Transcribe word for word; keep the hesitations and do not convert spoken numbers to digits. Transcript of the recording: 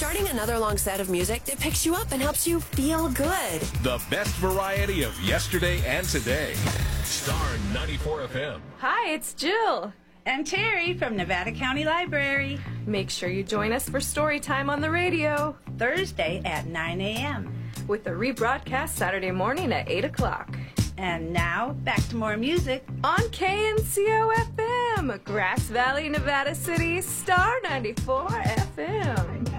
Starting another long set of music that picks you up and helps you feel good. The best variety of yesterday and today. Star ninety-four F M. Hi, it's Jill. And Terry from Nevada County Library. Make sure you join us for story time on the radio. Thursday at nine a.m. with a rebroadcast Saturday morning at eight o'clock. And now, back to more music on K N C O F M, Grass Valley, Nevada City, Star ninety-four F M.